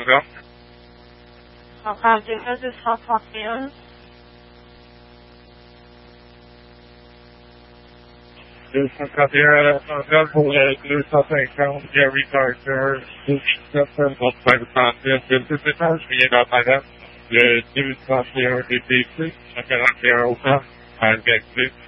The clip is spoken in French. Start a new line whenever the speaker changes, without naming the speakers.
là.
141, 231.
231 à la centrale pour le 250 Gary Carter, 2735, deuxième étage, je viens dans madame, le 231 DTC, à 41 au camp, à Gaclé.